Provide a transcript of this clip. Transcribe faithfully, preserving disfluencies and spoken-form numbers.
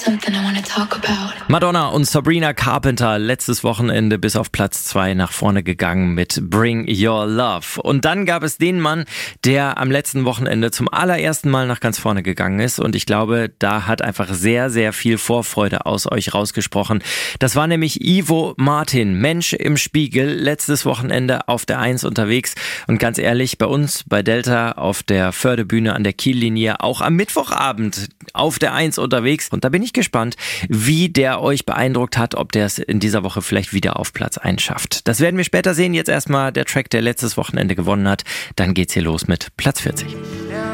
Something I wanna talk about. Madonna und Sabrina Carpenter letztes Wochenende bis auf Platz zwei nach vorne gegangen mit Bring Your Love. Und dann gab es den Mann, der am letzten Wochenende zum allerersten Mal nach ganz vorne gegangen ist. Und ich glaube, da hat einfach sehr, sehr viel Vorfreude aus euch rausgesprochen. Das war nämlich Ivo Martin, Mensch im Spiegel, letztes Wochenende auf der eins unterwegs. Und ganz ehrlich, bei uns, bei Delta auf der Förderbühne an der Kiellinie, auch am Mittwochabend auf der eins unterwegs. Und da bin ich gespannt, wie der euch beeindruckt hat, ob der es in dieser Woche vielleicht wieder auf Platz eins schafft. Das werden wir später sehen. Jetzt erstmal der Track, der letztes Wochenende gewonnen hat. Dann geht's hier los mit Platz vierzig.